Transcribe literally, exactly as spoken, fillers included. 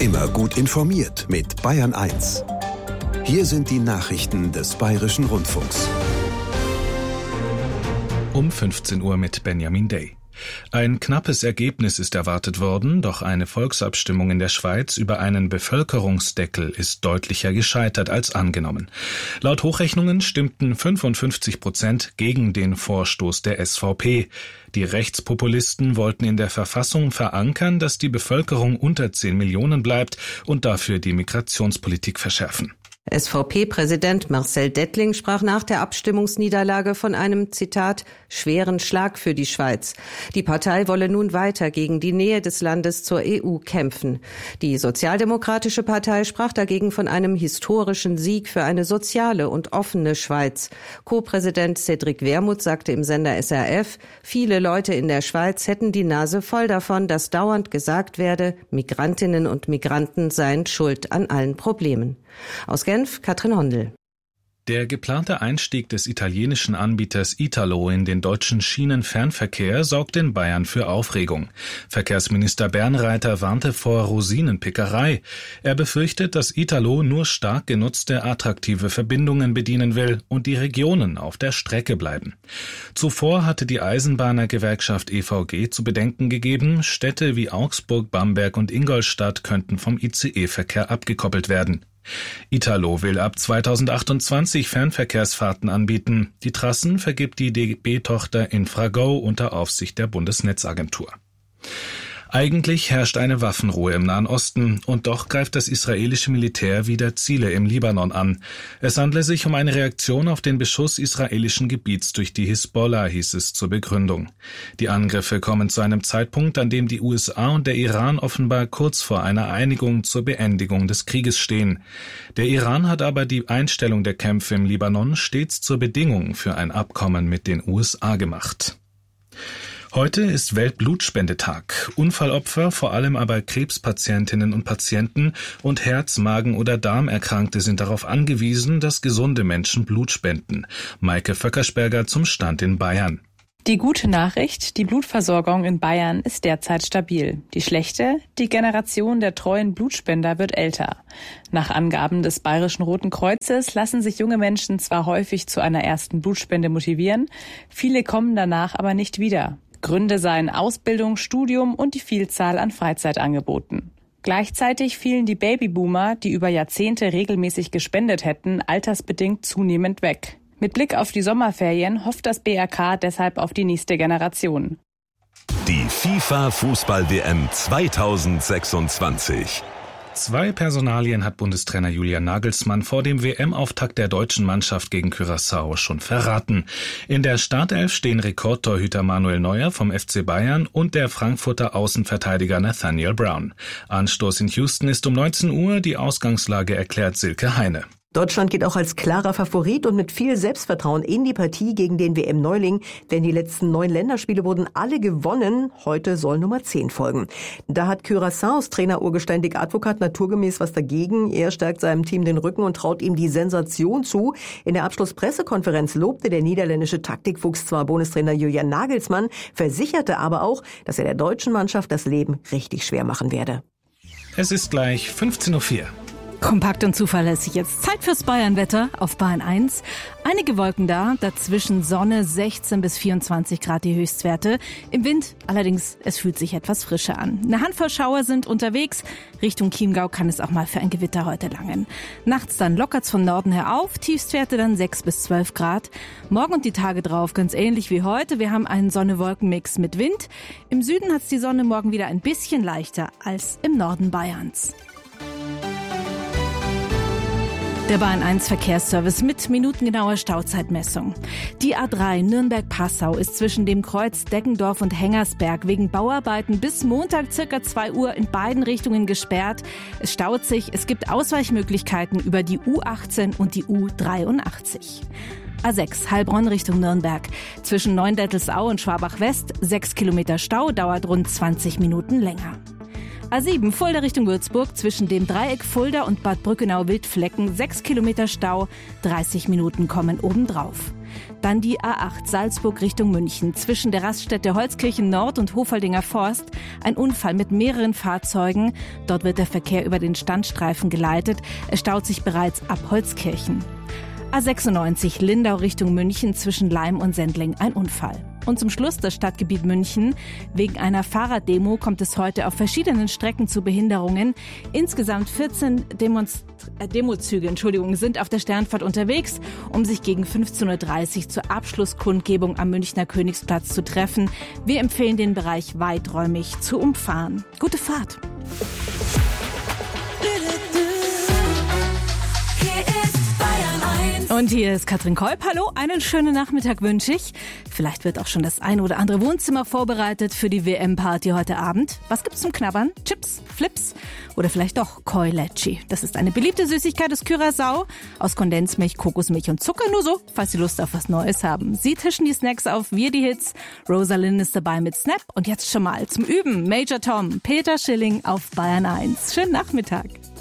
Immer gut informiert mit Bayern eins. Hier sind die Nachrichten des Bayerischen Rundfunks. Um fünfzehn Uhr mit Benjamin Day. Ein knappes Ergebnis ist erwartet worden, doch eine Volksabstimmung in der Schweiz über einen Bevölkerungsdeckel ist deutlicher gescheitert als angenommen. Laut Hochrechnungen stimmten fünfundfünfzig Prozent gegen den Vorstoß der S V P. Die Rechtspopulisten wollten in der Verfassung verankern, dass die Bevölkerung unter zehn Millionen bleibt und dafür die Migrationspolitik verschärfen. S V P-Präsident Marcel Dettling sprach nach der Abstimmungsniederlage von einem, Zitat, schweren Schlag für die Schweiz. Die Partei wolle nun weiter gegen die Nähe des Landes zur E U kämpfen. Die Sozialdemokratische Partei sprach dagegen von einem historischen Sieg für eine soziale und offene Schweiz. Co-Präsident Cédric Wermuth sagte im Sender S R F, viele Leute in der Schweiz hätten die Nase voll davon, dass dauernd gesagt werde, Migrantinnen und Migranten seien schuld an allen Problemen. Aus Genf, Katrin Hondel. Der geplante Einstieg des italienischen Anbieters Italo in den deutschen Schienenfernverkehr sorgt in Bayern für Aufregung. Verkehrsminister Bernreiter warnte vor Rosinenpickerei. Er befürchtet, dass Italo nur stark genutzte attraktive Verbindungen bedienen will und die Regionen auf der Strecke bleiben. Zuvor hatte die Eisenbahnergewerkschaft E V G zu bedenken gegeben, Städte wie Augsburg, Bamberg und Ingolstadt könnten vom I C E-Verkehr abgekoppelt werden. Italo will ab zweitausendachtundzwanzig Fernverkehrsfahrten anbieten. Die Trassen vergibt die D B-Tochter Infrago unter Aufsicht der Bundesnetzagentur. Eigentlich herrscht eine Waffenruhe im Nahen Osten und doch greift das israelische Militär wieder Ziele im Libanon an. Es handle sich um eine Reaktion auf den Beschuss israelischen Gebiets durch die Hisbollah, hieß es zur Begründung. Die Angriffe kommen zu einem Zeitpunkt, an dem die U S A und der Iran offenbar kurz vor einer Einigung zur Beendigung des Krieges stehen. Der Iran hat aber die Einstellung der Kämpfe im Libanon stets zur Bedingung für ein Abkommen mit den U S A gemacht. Heute ist Weltblutspendetag. Unfallopfer, vor allem aber Krebspatientinnen und Patienten und Herz-, Magen- oder Darmerkrankte sind darauf angewiesen, dass gesunde Menschen Blut spenden. Maike Vöckersberger zum Stand in Bayern. Die gute Nachricht, die Blutversorgung in Bayern ist derzeit stabil. Die schlechte, die Generation der treuen Blutspender wird älter. Nach Angaben des Bayerischen Roten Kreuzes lassen sich junge Menschen zwar häufig zu einer ersten Blutspende motivieren, viele kommen danach aber nicht wieder. Gründe seien Ausbildung, Studium und die Vielzahl an Freizeitangeboten. Gleichzeitig fielen die Babyboomer, die über Jahrzehnte regelmäßig gespendet hätten, altersbedingt zunehmend weg. Mit Blick auf die Sommerferien hofft das B R K deshalb auf die nächste Generation. Die FIFA-Fußball-W M zweitausendsechsundzwanzig. Zwei Personalien hat Bundestrainer Julian Nagelsmann vor dem W M-Auftakt der deutschen Mannschaft gegen Curaçao schon verraten. In der Startelf stehen Rekordtorhüter Manuel Neuer vom F C Bayern und der Frankfurter Außenverteidiger Nathaniel Brown. Anstoß in Houston ist um neunzehn Uhr, die Ausgangslage erklärt Silke Heine. Deutschland geht auch als klarer Favorit und mit viel Selbstvertrauen in die Partie gegen den W M-Neuling, denn die letzten neun Länderspiele wurden alle gewonnen. Heute soll Nummer zehn folgen. Da hat Curaçaos Trainer Urgestein Dick Advocat naturgemäß was dagegen. Er stärkt seinem Team den Rücken und traut ihm die Sensation zu. In der Abschlusspressekonferenz lobte der niederländische Taktikfuchs zwar Bundestrainer Julian Nagelsmann, versicherte aber auch, dass er der deutschen Mannschaft das Leben richtig schwer machen werde. Es ist gleich fünfzehn Uhr vier. Kompakt und zuverlässig jetzt. Zeit fürs Bayernwetter auf Bayern eins. Einige Wolken da, dazwischen Sonne, sechzehn bis vierundzwanzig Grad die Höchstwerte. Im Wind allerdings, es fühlt sich etwas frischer an. Eine Handvoll Schauer sind unterwegs. Richtung Chiemgau kann es auch mal für ein Gewitter heute langen. Nachts dann lockert's von Norden her auf, Tiefstwerte dann sechs bis zwölf Grad. Morgen und die Tage drauf ganz ähnlich wie heute. Wir haben einen Sonne-Wolken-Mix mit Wind. Im Süden hat's die Sonne morgen wieder ein bisschen leichter als im Norden Bayerns. Der Bayern eins Verkehrsservice mit minutengenauer Stauzeitmessung. Die A drei Nürnberg-Passau ist zwischen dem Kreuz Deggendorf und Hengersberg wegen Bauarbeiten bis Montag circa zwei Uhr in beiden Richtungen gesperrt. Es staut sich, es gibt Ausweichmöglichkeiten über die U achtzehn und die U dreiundachtzig. A sechs Heilbronn Richtung Nürnberg. Zwischen Neundettelsau und Schwabach-West sechs Kilometer Stau, dauert rund zwanzig Minuten länger. A sieben Fulda Richtung Würzburg, zwischen dem Dreieck Fulda und Bad Brückenau-Wildflecken sechs Kilometer Stau, dreißig Minuten kommen obendrauf. Dann die A acht Salzburg Richtung München. Zwischen der Raststätte Holzkirchen Nord und Hofaldinger Forst ein Unfall mit mehreren Fahrzeugen. Dort wird der Verkehr über den Standstreifen geleitet. Es staut sich bereits ab Holzkirchen. A sechsundneunzig Lindau Richtung München zwischen Leim und Sendling ein Unfall. Und zum Schluss das Stadtgebiet München. Wegen einer Fahrraddemo kommt es heute auf verschiedenen Strecken zu Behinderungen. Insgesamt vierzehn Demonst- äh, Demozüge Entschuldigung, sind auf der Sternfahrt unterwegs, um sich gegen fünfzehn Uhr dreißig zur Abschlusskundgebung am Münchner Königsplatz zu treffen. Wir empfehlen den Bereich weiträumig zu umfahren. Gute Fahrt! Und hier ist Katrin Kolb. Hallo, einen schönen Nachmittag wünsche ich. Vielleicht wird auch schon das ein oder andere Wohnzimmer vorbereitet für die W M-Party heute Abend. Was gibt's zum Knabbern? Chips, Flips oder vielleicht doch Koi Lecce. Das ist eine beliebte Süßigkeit des Curaçao aus Kondensmilch, Kokosmilch und Zucker. Nur so, falls Sie Lust auf was Neues haben. Sie tischen die Snacks auf, wir die Hits. Rosalind ist dabei mit Snap. Und jetzt schon mal zum Üben. Major Tom, Peter Schilling auf Bayern eins. Schönen Nachmittag.